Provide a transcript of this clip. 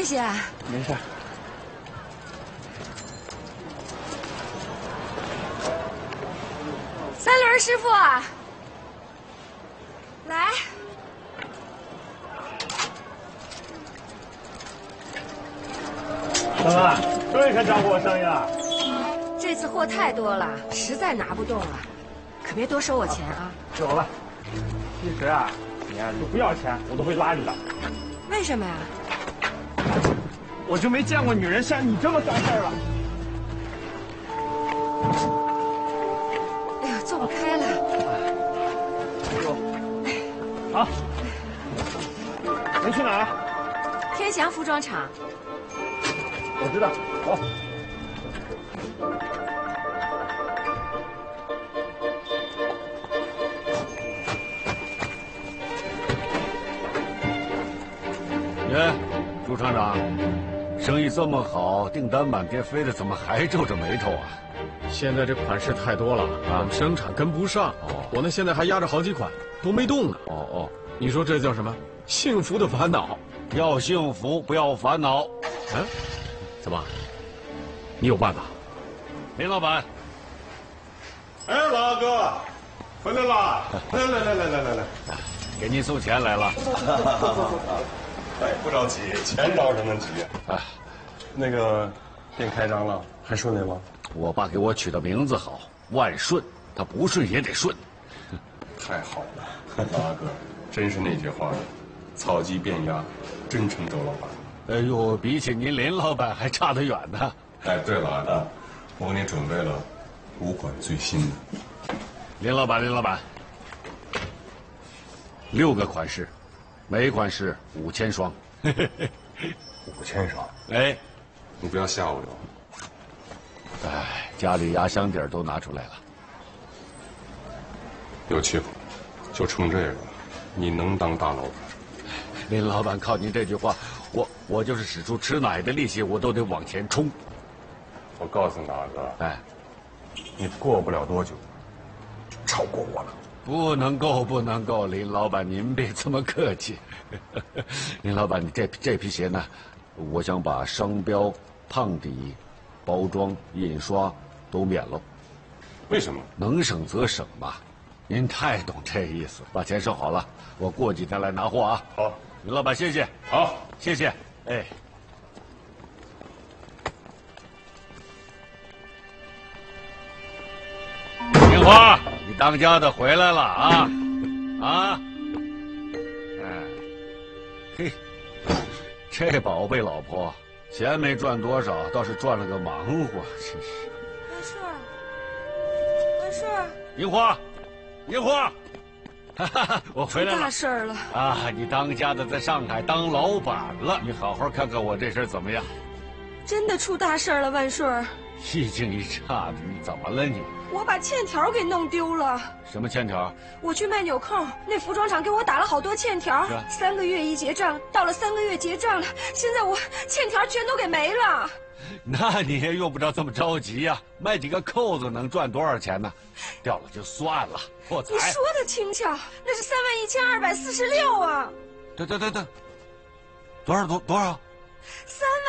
谢谢。 没事。 三轮师傅啊，来。 怎么，终于肯照顾我生意了？ 这次货太多了，实在拿不动了，可别多收我钱啊。 有了。其实啊，你要是不要钱，我都会拉你的。 为什么呀？ 我就没见过女人像你这么干事儿了。 哎呦，做不开了。 好，您去哪儿？ 天祥服装厂。 我知道，走。 耶，朱厂长，生意这么好，订单满天飞的，怎么还皱着眉头啊？ 现在这款式太多了，我们生产跟不上。我呢现在还压着好几款，都没动呢。你说这叫什么？幸福的烦恼。 要幸福，不要烦恼。 嗯，怎么？你有办法？ 林老板。 哎，老阿哥，回来啦！来， 给您送钱来了。 哎，不着急，钱着什么急啊？那个店开张了，还顺利吗？ 我爸给我取的名字好，万顺，他不顺也得顺。 太好了，老阿哥，真是那句话，草鸡变鸭，真成周老板。 哎呦，比起您林老板还差得远呢。 哎，对了，阿哥，我给你准备了5款最新的。 林老板，6个款式，每款式5000双。 5000双？ 哎， 你不要吓我哟。 哎，家里压箱底儿都拿出来了。 有气口，就冲这个，你能当大老板？ 林老板，靠您这句话，我就是使出吃奶的力气，我都得往前冲。 我告诉你，大哥， 哎， 你过不了多久，超过我了。 不能够，林老板您别这么客气。林老板，你这批鞋呢，我想把商标、胖底、包装、印刷都免了。 为什么？ 能省则省嘛。您太懂这意思，把钱收好了，我过几天来拿货啊。 好， 林老板，谢谢。 好， 谢谢。哎。金花，你当家的回来了啊！嘿，这宝贝老婆，钱没赚多少，倒是赚了个忙活，真是。 万顺， 银花，哈哈，我回来了。 出大事了啊！你当家的在上海当老板了，你好好看看我这身怎么样？ 真的出大事了，万顺。 一惊一乍的，你怎么了你？ 我把欠条给弄丢了。 什么欠条？ 我去卖纽扣，那服装厂给我打了好多欠条，3个月一结账，到了3个月结账了，现在我欠条全都给没了。 那你也用不着这么着急呀，卖几个扣子能赚多少钱呢？掉了就算了，破财。 你说的轻巧，那是31246啊！ 对，多少？3